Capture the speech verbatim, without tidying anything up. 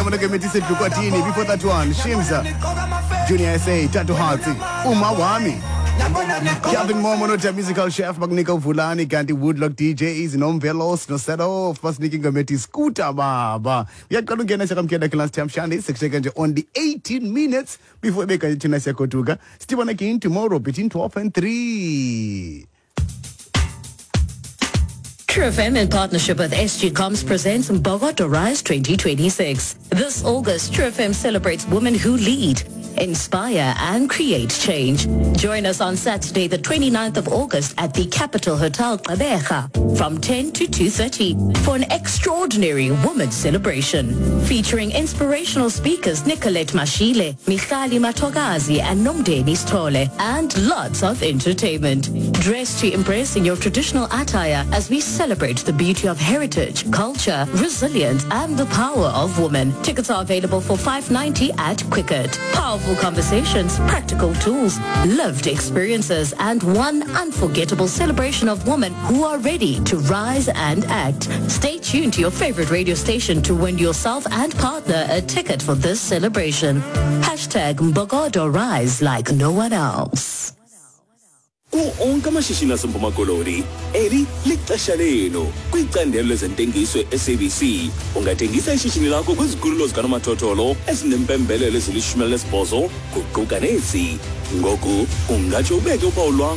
Before that one, Shimza, Junior S A, Tattoo Hearts, Uma Wami. Calvin Momonota, musical chef, Magnico Fulani, Kanti Woodlock D Js, Nomvelos, No Settle, first Nicking Committee, Scooter Baba. We are going to get a second class time, Shani, six seconds, only eighteen minutes before we can Chinasa Kotuga. Stephen again tomorrow between twelve and three. True F M in partnership with S G Coms presents Bogota Rise twenty twenty-six. This August, True F M celebrates women who lead, inspire and create change. Join us on Saturday, the twenty-ninth of August at the Capital Hotel Gqeberha from ten to two thirty for an extraordinary women's celebration featuring inspirational speakers Nicolette Mashile, Michali Matogazi and Nomdeni Stole, and lots of entertainment. Dress to impress in your traditional attire as we celebrate the beauty of heritage, culture, resilience and the power of women. Tickets are available for five ninety at Quicket. Powerful conversations, practical tools, lived experiences, and one unforgettable celebration of women who are ready to rise and act. Stay tuned to your favorite radio station to win yourself and partner a ticket for this celebration. Hashtag Mbogodo Rise like no one else. Onke amashishini aseMpuma Koloni eli lixesha lenu kwicandelo lezentengiso e-S A B C. Ungathengisa ishishini lakho kwizikhululo zikanomathotholo ezinempembelelo ezilishumi elinesibhozo kuquka nezi. Ngoku ungatsho ubeke uphawu lwakho